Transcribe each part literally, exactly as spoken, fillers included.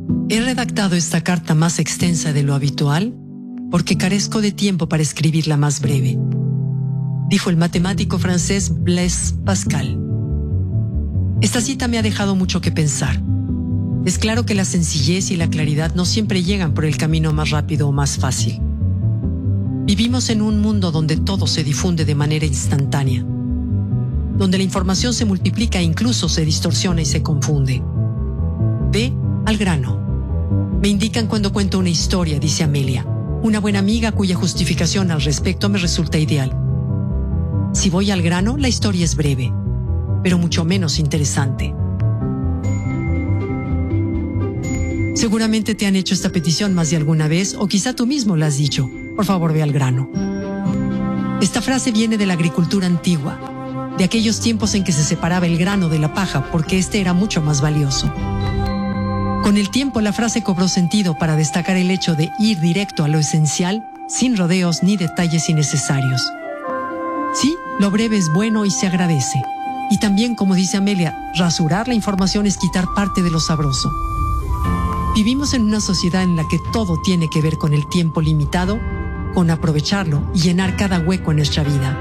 He redactado esta carta más extensa de lo habitual porque carezco de tiempo para escribirla más breve, dijo el matemático francés Blaise Pascal. Esta cita me ha dejado mucho que pensar. Es claro que la sencillez y la claridad no siempre llegan por el camino más rápido o más fácil. Vivimos en un mundo donde todo se difunde de manera instantánea, donde la información se multiplica e incluso se distorsiona y se confunde. Ve al grano. Me indican cuando cuento una historia, dice Amelia, una buena amiga cuya justificación al respecto me resulta ideal. Si voy al grano, la historia es breve, pero mucho menos interesante. Seguramente te han hecho esta petición más de alguna vez, o quizá tú mismo la has dicho. Por favor, ve al grano. Esta frase viene de la agricultura antigua, de aquellos tiempos en que se separaba el grano de la paja porque este era mucho más valioso. Con el tiempo, la frase cobró sentido para destacar el hecho de ir directo a lo esencial, sin rodeos ni detalles innecesarios. Sí, lo breve es bueno y se agradece. Y también, como dice Amelia, rasurar la información es quitar parte de lo sabroso. Vivimos en una sociedad en la que todo tiene que ver con el tiempo limitado, con aprovecharlo y llenar cada hueco en nuestra vida.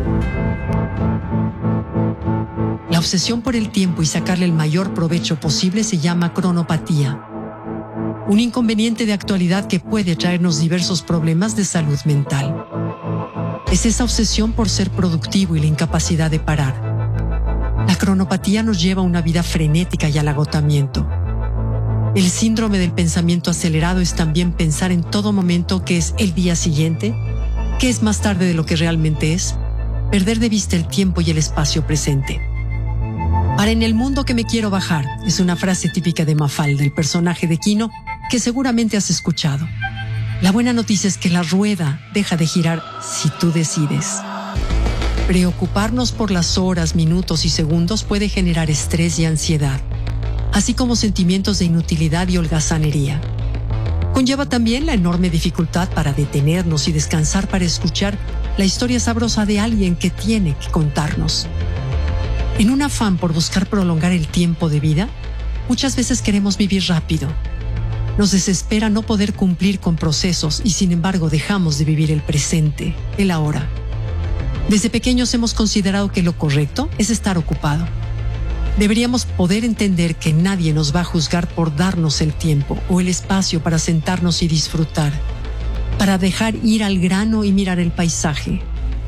La obsesión por el tiempo y sacarle el mayor provecho posible se llama cronopatía, un inconveniente de actualidad que puede traernos diversos problemas de salud mental. Es esa obsesión por ser productivo y la incapacidad de parar. La cronopatía nos lleva a una vida frenética y al agotamiento. El síndrome del pensamiento acelerado es también pensar en todo momento que es el día siguiente, que es más tarde de lo que realmente es, perder de vista el tiempo y el espacio presente. Para en el mundo que me quiero bajar, es una frase típica de Mafalda, el personaje de Quino, que seguramente has escuchado. La buena noticia es que la rueda deja de girar si tú decides. Preocuparnos por las horas, minutos y segundos puede generar estrés y ansiedad, así como sentimientos de inutilidad y holgazanería. Conlleva también la enorme dificultad para detenernos y descansar para escuchar la historia sabrosa de alguien que tiene que contarnos. En un afán por buscar prolongar el tiempo de vida, muchas veces queremos vivir rápido. Nos desespera no poder cumplir con procesos y sin embargo dejamos de vivir el presente, el ahora. Desde pequeños hemos considerado que lo correcto es estar ocupado. Deberíamos poder entender que nadie nos va a juzgar por darnos el tiempo o el espacio para sentarnos y disfrutar, para dejar ir al grano y mirar el paisaje.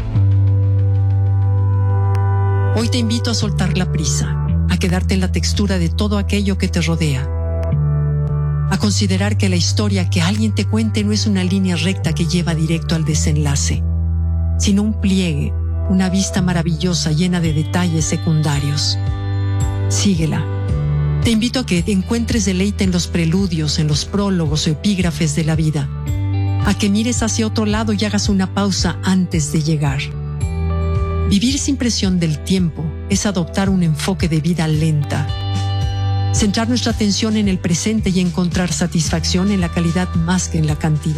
Hoy te invito a soltar la prisa, a quedarte en la textura de todo aquello que te rodea, a considerar que la historia que alguien te cuente no es una línea recta que lleva directo al desenlace, sino un pliegue, una vista maravillosa llena de detalles secundarios. Síguela. Te invito a que encuentres deleite en los preludios, en los prólogos o epígrafes de la vida, a que mires hacia otro lado y hagas una pausa antes de llegar. Vivir sin presión del tiempo es adoptar un enfoque de vida lenta. Centrar nuestra atención en el presente y encontrar satisfacción en la calidad más que en la cantidad.